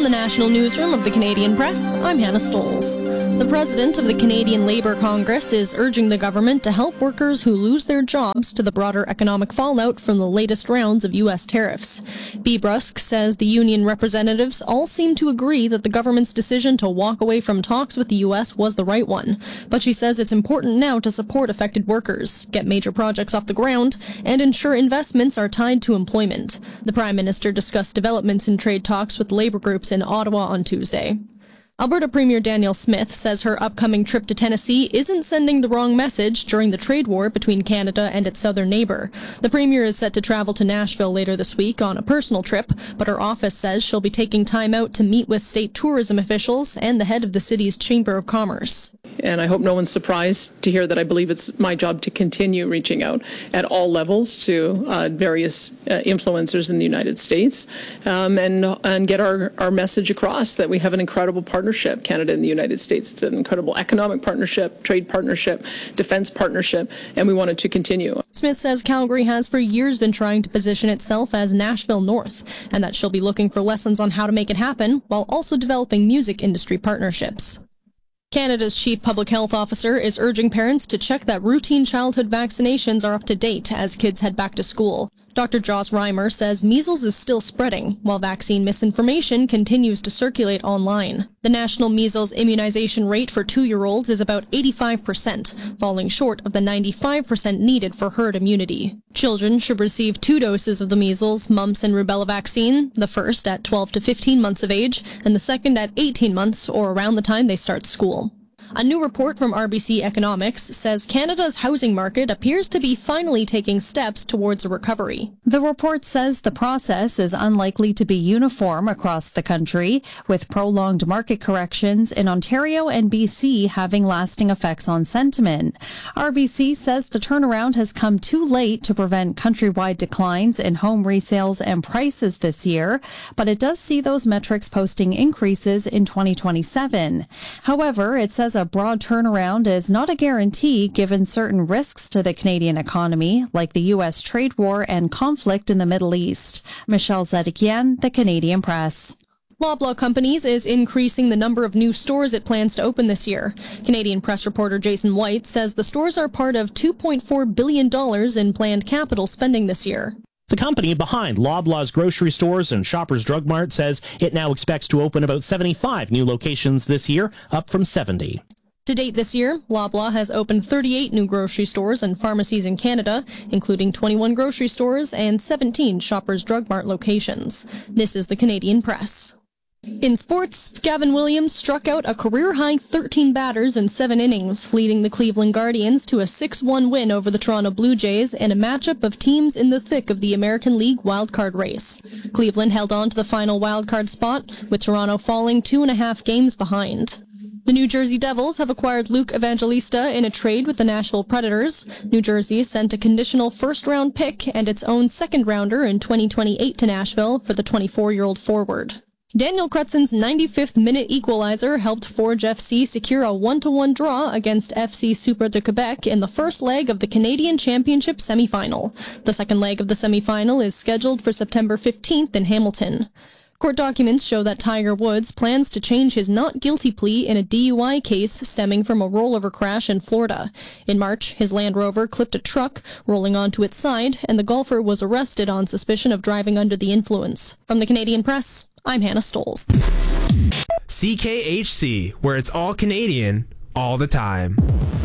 the National Newsroom of the Canadian Press, I'm Hannah Stolz. The president of the Canadian Labour Congress is urging the government to help workers who lose their jobs to the broader economic fallout from the latest rounds of U.S. tariffs. Bea Brusk says the union representatives all seem to agree that the government's decision to walk away from talks with the U.S. was the right one. But she says it's important now to support affected workers, get major projects off the ground, and ensure investments are tied to employment. The Prime Minister discussed developments in trade talks with labour groups in Ottawa on Tuesday. Alberta Premier Danielle Smith says her upcoming trip to Tennessee isn't sending the wrong message during the trade war between Canada and its southern neighbour. The Premier is set to travel to Nashville later this week on a personal trip, but her office says she'll be taking time out to meet with state tourism officials and the head of the city's Chamber of Commerce. And I hope no one's surprised to hear that I believe it's my job to continue reaching out at all levels to various influencers in the United States and get our message across that we have an incredible partnership, Canada and the United States. It's an incredible economic partnership, trade partnership, defense partnership, and we want it to continue. Smith says Calgary has for years been trying to position itself as Nashville North, and that she'll be looking for lessons on how to make it happen while also developing music industry partnerships. Canada's Chief Public Health Officer is urging parents to check that routine childhood vaccinations are up to date as kids head back to school. Dr. Joss Reimer says measles is still spreading, while vaccine misinformation continues to circulate online. The national measles immunization rate for 2-year-olds is about 85%, falling short of the 95% needed for herd immunity. Children should receive 2 doses of the measles, mumps, and rubella vaccine, the first at 12 to 15 months of age, and the second at 18 months or around the time they start school. A new report from RBC Economics says Canada's housing market appears to be finally taking steps towards a recovery. The report says the process is unlikely to be uniform across the country, with prolonged market corrections in Ontario and BC having lasting effects on sentiment. RBC says the turnaround has come too late to prevent countrywide declines in home resales and prices this year, but it does see those metrics posting increases in 2027. However, it says a broad turnaround is not a guarantee given certain risks to the Canadian economy, like the U.S. trade war and conflict in the Middle East. Michelle Zedekian, The Canadian Press. Loblaw Companies is increasing the number of new stores it plans to open this year. Canadian Press reporter Jason White says the stores are part of $2.4 billion in planned capital spending this year. The company behind Loblaw's grocery stores and Shoppers Drug Mart says it now expects to open about 75 new locations this year, up from 70. To date this year, Loblaw has opened 38 new grocery stores and pharmacies in Canada, including 21 grocery stores and 17 Shoppers Drug Mart locations. This is the Canadian Press. In sports, Gavin Williams struck out a career-high 13 batters in 7 innings, leading the Cleveland Guardians to a 6-1 win over the Toronto Blue Jays in a matchup of teams in the thick of the American League wildcard race. Cleveland held on to the final wildcard spot, with Toronto falling 2.5 games behind. The New Jersey Devils have acquired Luke Evangelista in a trade with the Nashville Predators. New Jersey sent a conditional first-round pick and its own second-rounder in 2028 to Nashville for the 24-year-old forward. Daniel Kretzen's 95th minute equalizer helped Forge FC secure a 1-1 draw against FC Super de Quebec in the first leg of the Canadian Championship semi-final. The second leg of the semi-final is scheduled for September 15th in Hamilton. Court documents show that Tiger Woods plans to change his not guilty plea in a DUI case stemming from a rollover crash in Florida. In March, his Land Rover clipped a truck, rolling onto its side, and the golfer was arrested on suspicion of driving under the influence. From the Canadian Press, I'm Hannah Stolz. CKHC, where it's all Canadian, all the time.